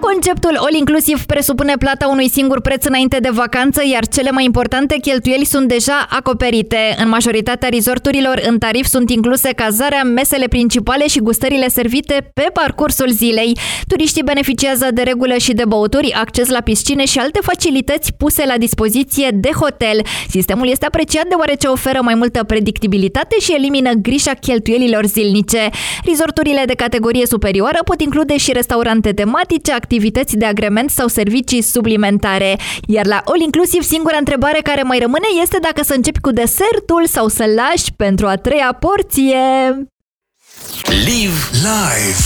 Conceptul all-inclusiv presupune plata unui singur preț înainte de vacanță, iar cele mai importante cheltuieli sunt deja acoperite. În majoritatea resorturilor, în tarif sunt incluse cazarea, mesele principale și gustările servite pe parcursul zilei. Turiștii beneficiază de regulă și de băuturi, acces la piscine și alte facilități puse la dispoziție de hotel. Sistemul este apreciat deoarece oferă mai multă predictibilitate și elimină grija cheltuielilor zilnice. Resorturile de categorie superioară pot include și restaurante tematice, activități de agrement sau servicii suplimentare. Iar la All Inclusiv, singura întrebare care mai rămâne este dacă să începi cu desertul sau să lași pentru a treia porție. Live live.